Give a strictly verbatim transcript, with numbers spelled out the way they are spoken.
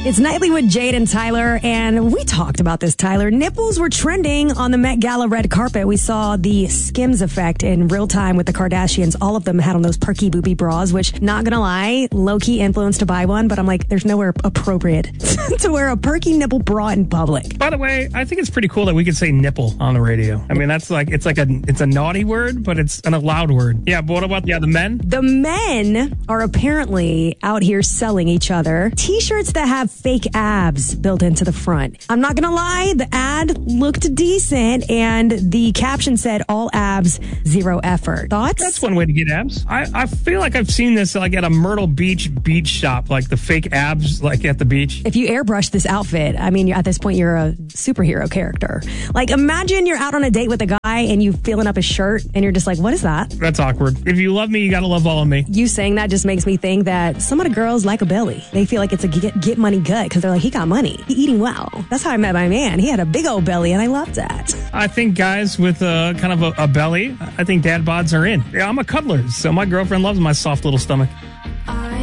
It's Nightly with Jade and Tyler, and we talked about this, Tyler. Nipples were trending on the Met Gala red carpet. We saw the Skims effect in real time with the Kardashians. All of them had on those perky boopy bras, which, not gonna lie, low-key influenced to buy one, but I'm like, there's nowhere appropriate to wear a perky nipple bra in public. By the way, I think it's pretty cool that we could say nipple on the radio. I mean, that's like, it's like a, it's a naughty word, but it's an allowed word. Yeah, but what about, yeah, the men? The men are apparently out here selling each other t-shirts that have fake abs built into the front. I'm not gonna lie, the ad looked decent and the caption said all abs, zero effort. Thoughts? That's one way to get abs. I, I feel like I've seen this like at a Myrtle Beach beach shop, like the fake abs like at the beach. If you airbrush this outfit, I mean, at this point you're a superhero character. Like imagine you're out on a date with a guy and you feeling up his shirt and you're just like, what is that? That's awkward. If you love me, you gotta love all of me. You saying that just makes me think that some of the girls like a belly. They feel like it's a get, get money gut because they're like, he got money. He eating well. That's how I met my man. He had a big old belly and I loved that. I think guys with uh, kind of a, a belly, I think dad bods are in. Yeah, I'm a cuddler, so my girlfriend loves my soft little stomach.